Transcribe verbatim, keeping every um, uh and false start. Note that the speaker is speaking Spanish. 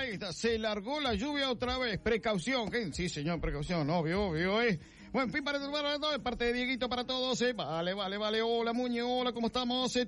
Esta, se largó la lluvia otra vez. Precaución, ¿qué? Sí, señor, precaución, obvio, obvio, eh. Bueno, en fin, para, para, para, de parte de Dieguito para todos, eh. Vale, vale, vale. Hola, Muñe, hola, ¿cómo estamos? Eh,